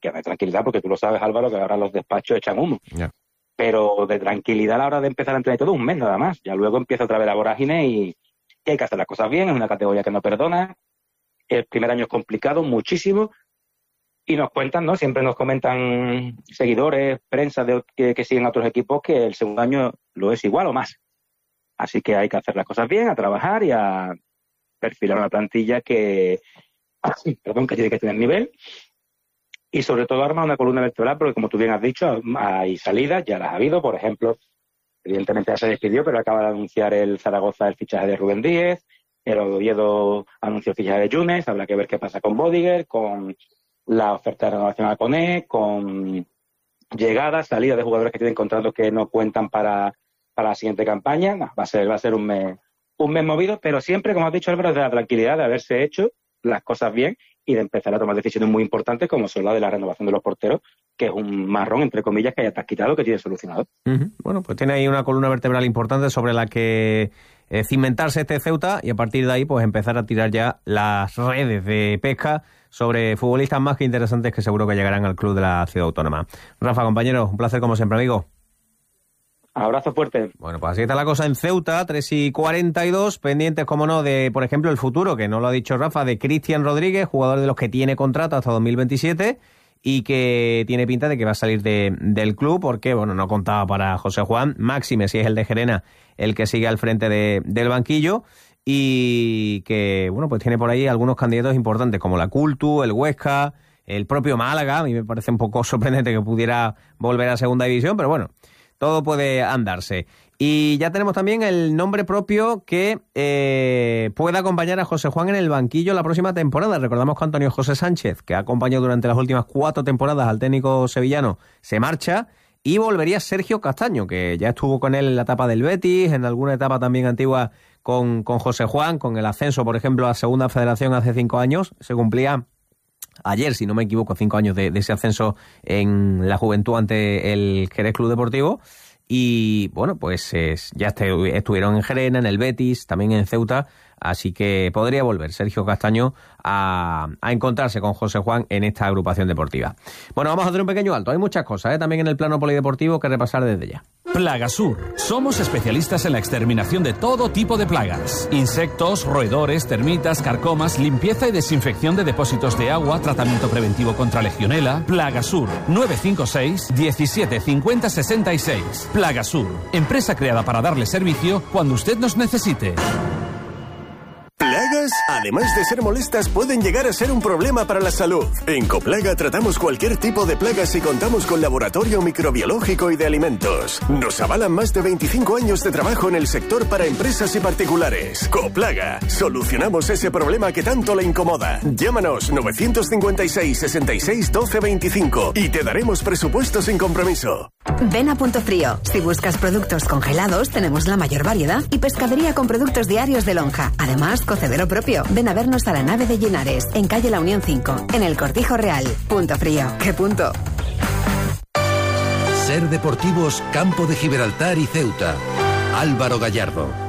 que no hay tranquilidad, porque tú lo sabes, Álvaro, que ahora los despachos echan humo. Yeah. Pero de tranquilidad a la hora de empezar a entrenar todo, un mes nada más. Ya luego empieza otra vez la vorágine y hay que hacer las cosas bien, es una categoría que no perdona. El primer año es complicado, muchísimo. Y nos cuentan, ¿no? Siempre nos comentan seguidores, prensa que siguen a otros equipos, que el segundo año lo es igual o más. Así que hay que hacer las cosas bien, a trabajar y a perfilar una plantilla que tiene que tener nivel. Y sobre todo armar una columna vertebral, porque como tú bien has dicho, hay salidas, ya las ha habido. Por ejemplo, evidentemente ya se despidió, pero acaba de anunciar el Zaragoza el fichaje de Rubén Díez, el Oviedo anunció el fichaje de Yunes, habrá que ver qué pasa con Bodiger, con la oferta de renovación a Coné, con llegadas, salidas de jugadores que tienen contratos que no cuentan para la siguiente campaña. Va a ser un mes movido, pero siempre, como has dicho, Álvaro, de la tranquilidad de haberse hecho las cosas bien y de empezar a tomar decisiones muy importantes como son la de la renovación de los porteros, que es un marrón, entre comillas, que ya te has quitado, que tiene solucionado. Bueno, pues tiene ahí una columna vertebral importante sobre la que cimentarse este Ceuta y a partir de ahí pues empezar a tirar ya las redes de pesca sobre futbolistas más que interesantes que seguro que llegarán al club de la Ciudad Autónoma. Rafa, compañero, un placer como siempre, amigo. Abrazo fuerte. Bueno, pues así está la cosa en Ceuta, 3:42, pendientes, como no, de, por ejemplo, el futuro, que no lo ha dicho Rafa, de Cristian Rodríguez, jugador de los que tiene contrato hasta 2027 y que tiene pinta de que va a salir del club porque, bueno, no contaba para José Juan, máxime si es el de Gerena el que sigue al frente del banquillo y que, bueno, pues tiene por ahí algunos candidatos importantes como la Cultu, el Huesca, el propio Málaga. A mí me parece un poco sorprendente que pudiera volver a segunda división, pero bueno, todo puede andarse. Y ya tenemos también el nombre propio que puede acompañar a José Juan en el banquillo la próxima temporada. Recordamos que Antonio José Sánchez, que ha acompañado durante las últimas 4 temporadas al técnico sevillano, se marcha y volvería Sergio Castaño, que ya estuvo con él en la etapa del Betis, en alguna etapa también antigua con José Juan, con el ascenso, por ejemplo, a Segunda Federación hace 5 años. Se cumplía ayer, si no me equivoco, 5 años de ese ascenso en la juventud ante el Jerez Club Deportivo. Y bueno, pues ya estuvieron en Gerena, en el Betis, también en Ceuta, así que podría volver Sergio Castaño a encontrarse con José Juan en esta agrupación deportiva. Bueno, vamos a hacer un pequeño alto, hay muchas cosas también en el plano polideportivo que repasar desde ya. Plagasur. Somos especialistas en la exterminación de todo tipo de plagas. Insectos, roedores, termitas, carcomas, limpieza y desinfección de depósitos de agua, tratamiento preventivo contra legionela. Plagasur. 956 17 50 66. Plagasur. Empresa creada para darle servicio cuando usted nos necesite. Plagas, además de ser molestas, pueden llegar a ser un problema para la salud. En Coplaga tratamos cualquier tipo de plagas y contamos con laboratorio microbiológico y de alimentos. Nos avalan más de 25 años de trabajo en el sector para empresas y particulares. Coplaga, solucionamos ese problema que tanto le incomoda. Llámanos 956 66 12 25 y te daremos presupuesto sin compromiso. Ven a Punto Frío. Si buscas productos congelados, tenemos la mayor variedad y pescadería con productos diarios de lonja. Además, cocedero propio. Ven a vernos a la nave de Linares, en calle La Unión 5, en el Cortijo Real. Punto Frío. ¿Qué punto? Ser Deportivos, Campo de Gibraltar y Ceuta. Álvaro Gallardo.